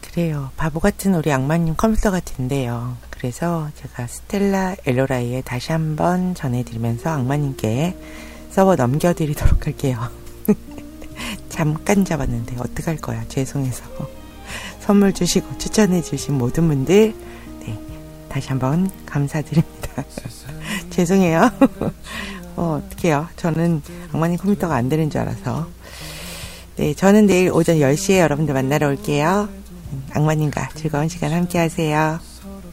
그래요. 바보 같은 우리 악마님 컴퓨터가 된대요. 그래서 제가 스텔라 엘로라이에 다시 한번 전해드리면서 악마님께 서버 넘겨드리도록 할게요. 잠깐 잡았는데 어떡할 거야. 죄송해서. 선물 주시고 추천해 주신 모든 분들 네, 다시 한번 감사드립니다. 죄송해요. 어떡해요. 저는 악마님 컴퓨터가 안 되는 줄 알아서. 네, 저는 내일 오전 10시에 여러분들 만나러 올게요. 악마님과 즐거운 시간 함께 하세요.